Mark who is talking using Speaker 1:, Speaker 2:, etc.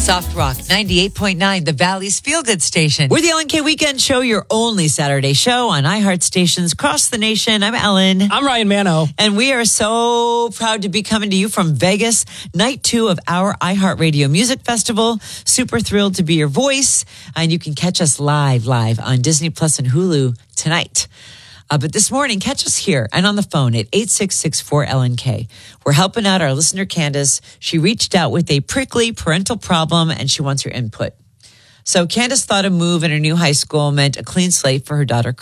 Speaker 1: Soft Rock 98.9, the Valley's feel-good station.
Speaker 2: We're the Ellen K Weekend Show, your only Saturday show on iHeart stations across the nation. I'm Ellen.
Speaker 3: I'm Ryan Mano.
Speaker 2: And we are so proud to be coming to you from Vegas, night 2 of our iHeartRadio Music Festival. Super thrilled to be your voice. And you can catch us live on Disney Plus and Hulu tonight. But this morning, catch us here and on the phone at 866-4LNK. We're helping out our listener, Candace. She reached out with a prickly parental problem, and she wants your input. So Candace thought a move in her new high school meant a clean slate for her daughter,